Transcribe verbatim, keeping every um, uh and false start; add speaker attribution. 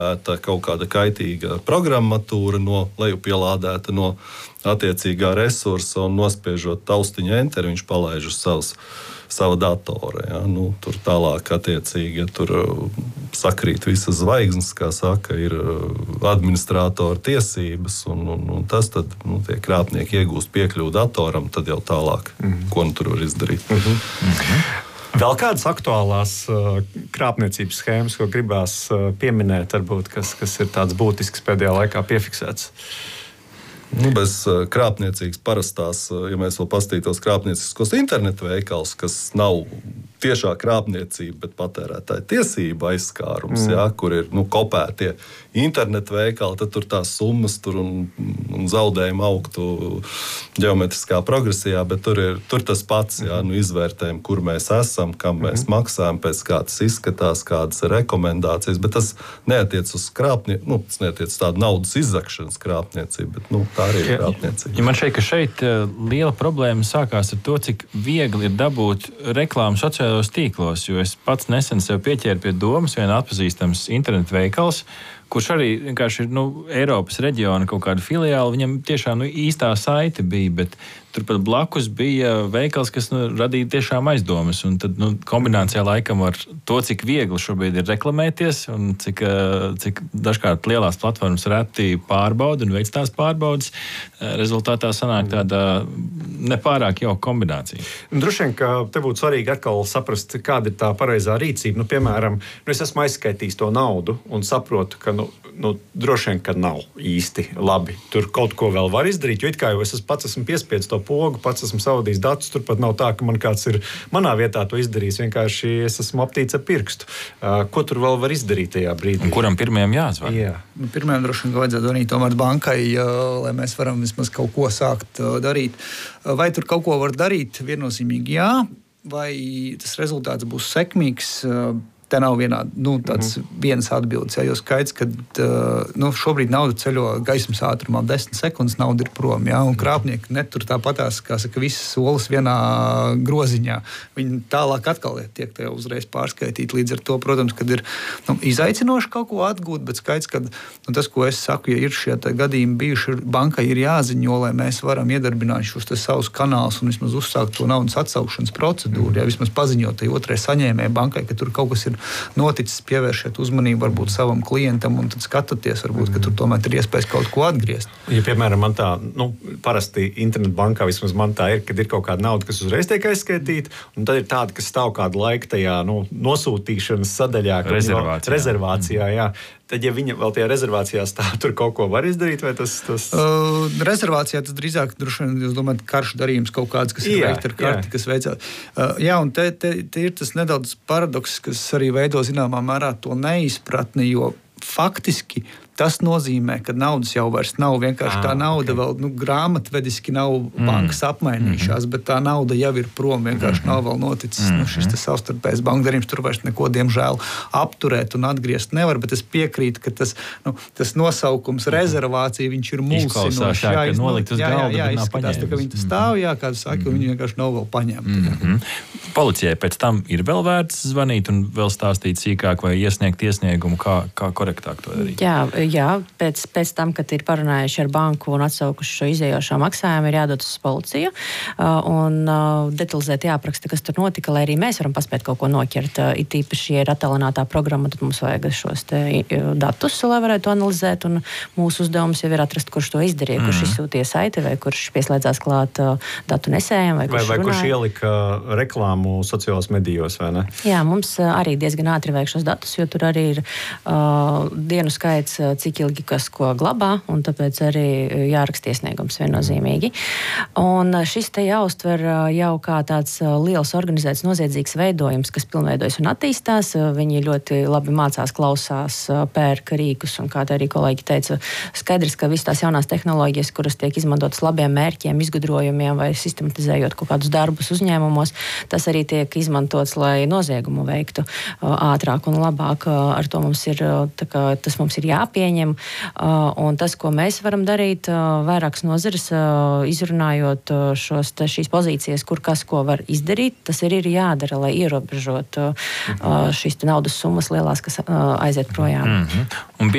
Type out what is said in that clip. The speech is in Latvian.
Speaker 1: kaut kāda kaitīga programmatūra no lejupielādēta no attiecīgā resursa un nospiežot taustiņu enter, viņš palaiž uz savas, sava datora. Ja? Nu, tur tālāk attiecīgi, ja tur sakrīt visas zvaigznes, kā saka, ir administrātora tiesības, un, un, un tas tad, nu, tie krāpnieki iegūst piekļuvu datoram, tad jau tālāk, mm-hmm. ko nu tur var izdarīt.
Speaker 2: Mm-hmm. Mm-hmm. Vēl kādas aktuālās uh, krāpniecības schēmas, ko gribās uh, pieminēt, varbūt, kas, kas ir tāds būtisks pēdējā laikā piefiksēts?
Speaker 1: Nu, bez uh, krāpniecības parastās, uh, ja mēs vēl pastītos krāpnieciskos internetu veikals, kas nav tiešā krāpniecība, bet patērētāja tiesība aizskārums, mm. jā, kur ir nu, kopētie internetu veikali, tad tur tās summas tur un, un zaudējumi augtu ģeometriskā progresijā, bet tur ir tur tas pats, jā, nu, izvērtējumi, kur mēs esam, kam mēs mm. maksājam, pēc kā tas izskatās, kādas ir rekomendācijas, bet tas neatiec uz krāpniecību, nu, tas neatiec uz tādu naudas izzakšanas krāpniecību, bet nu, tā arī ir krāpniecība.
Speaker 3: Ja man šeit, ka šeit liela problēma sākās ar to, cik viegli ir dabūt reklāmu sociālajos tīklos, jo es pats nesen sev pieķēru pie domas viena atpazīstams internetu veikals, kurš arī vienkārši ir nu, Eiropas reģiona kaut kāda filiāla. Viņam tiešām nu, īstā saite bija, bet turpat blakus bija veikals, kas nu, radīja tiešām aizdomas. Un tad nu, kombinācijā laikam ar to, cik viegli šobrīd ir reklamēties un cik, cik dažkārt lielās platformas reti pārbauda un veic tās pārbaudas, rezultātā sanāk tāda nepārāk jauka kombinācija.
Speaker 2: Droši vien, ka te būtu svarīgi atkal saprast, kāda ir tā pareizā rīcība. Nu, piemēram, nu, es esmu aizskaitījis to naudu un saprotu, ka nu, nu, droši vien, ka nav īsti labi. Tur kaut ko vēl var izdarīt, jo it kā jau es pats esmu piespiedis to pogu, pats esmu savadījis datus, turpat nav tā, ka man kāds ir manā vietā to izdarījis, vienkārši es esmu aptīts ar pirkstu. Uh, ko tur vēl var izdarīt tajā brīdī?
Speaker 3: Un kuram pirmajam jāzvan?
Speaker 2: Jā.
Speaker 4: Pirmajam droši vien vajadzētu zvanīt tomēr bankai, lai mēs varam vismaz kaut ko sākt darīt. Vai tur kaut ko var darīt? Viennozīmīgi jā. Vai tas rezultāts būs sekmīgs? Te nav vienā, nu, tāds mm-hmm. vienas atbildes, jā, jo skaidrs, ka uh, nu, šobrīd nauda ceļo gaismas ātrumā desmit sekundes, nauda ir prom, jā, un krāpnieki netur tāpatās, kā saka, visas solas vienā groziņā. Viņi tālāk atkal tiek te uzreiz pārskaitīti. Līdz ar to, protams, kad ir nu, izaicinoši kaut ko atgūt, bet skaidrs, ka nu, tas, ko es saku, ja ir šie gadījumi bijuši, bankai ir jāziņo, lai mēs varam iedarbināt šos savus kanālus un vismaz uzsākt to naudas atsaukšanas procedūru, jā, vismaz paziņot tai otrai saņēmēji bankai, ka tur kaut kas ir noticis, pievēršiet uzmanību varbūt savam klientam un tad skatoties, varbūt, ka tur tomēr ir iespējas kaut ko atgriezt.
Speaker 2: Ja, piemēram, man tā, nu, parasti internetbankā vismaz man tā ir, kad ir kaut kāda nauda, kas uzreiz tiek aizskaitīta, un tad ir tāda, kas stāv kādu laiku tajā, nu, nosūtīšanas sadaļā,
Speaker 3: rezervācijā.
Speaker 2: rezervācijā, jā. Tad, ja viņa vēl tajā rezervācijā stāv, tur kaut ko var izdarīt, vai tas... tas...
Speaker 4: Uh, rezervācijā tas drīzāk, droši vien, jūs domājat, karšu darījums kaut kāds, kas ir veikti ar karti, jā. Kas veicās. Uh, jā, un te, te, te ir tas nedaudz paradoks, kas arī veido zināmā mērā to neizpratni, jo faktiski tas nozīmē, ka naudas jau vairs nav. Vienkārši ah, tā nauda okay. vēl nu, grāmatvediski nav mm. bankas apmainījušās, mm-hmm. bet tā nauda jau ir prom. Vienkārši mm-hmm. nav vēl noticis mm-hmm. nu, šis savstarpējs banku darījums. Tur vairs neko, diemžēl, apturēt un atgriezt nevar, bet es piekrītu, ka tas, nu, tas nosaukums rezervācija, viņš ir mulsinošs.
Speaker 3: Jā, jā, nolikt uz galda,
Speaker 4: jā, jā, izskatās, tā, ka viņi stāv, jā, kā tu saki, mm-hmm. un viņi vienkārši nav vēl paņemti.
Speaker 3: Mm-hmm. Policijai pēc tam ir vēl vērts zvanīt un vēl stāstīt sīkāk vai iesniegt iesniegumu, kā, kā korektāk to darīt?
Speaker 5: Jā, jā pēc, pēc tam, kad ir parunājuši ar banku un atsaukuši šo izējošo maksājumu, ir jādod uz policiju un detalizēti jāapraksta, kas tur notika, lai arī mēs varam paspēt kaut ko noķert. It īpaši, ja ir attālinātā programma, tad mums vajag šos te datus, lai varētu analizēt, un mūsu uzdevums jau ir atrast, kurš to izdarīja, mm. kurš izsūtīja saiti, vai kurš pieslēdzās klāt datu nesējiem, vai kurš
Speaker 2: vai, vai
Speaker 5: runāja.
Speaker 2: Kurš ielika reklāmu sociālos medijos, vai ne?
Speaker 5: Jā, mums arī diezgan ātri vajag šos datus, jo tur arī ir uh, dienu skaits, cik ilgi kas ko glabā, un tāpēc arī jāraksta iesniegums viennozīmīgi. Un šis te jāuztver jau kā tāds liels organizēts noziedzīgs veidojums, kas pilnveidojas un attīstās. Viņi ļoti labi mācās, klausās, pērka rīkus, un kā arī kolēģi teica, skaidrs, ka visas tās jaunās tehnoloģijas, kuras tiek izmantotas labiem mērķiem, izgudrojumiem vai sistematizējot kaut kādus darbus uzņēmumos, tas arī tiek izmantots, lai noziegumu veiktu ātrāk un labāk. Ar to mums ir, tā kā, tas mums ir jāpie nepieņem. Un tas, ko mēs varam darīt, vairākas nozares, izrunājot šos, šīs pozīcijas, kur kas ko var izdarīt, tas ir, ir jādara, lai ierobežotu šīs naudas summas lielās, kas aiziet projām.
Speaker 3: Mm-hmm. Un